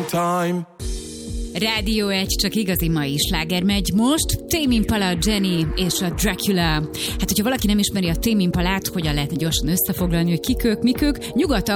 time. Rádió 1, csak igazi mai sláger megy most. Tame Impala, Jenny és a Dracula. Hát, hogyha valaki nem ismeri a Tame Impalát, hogyan lehetne gyorsan összefoglalni, hogy kik ők, mik ők, nyugodtan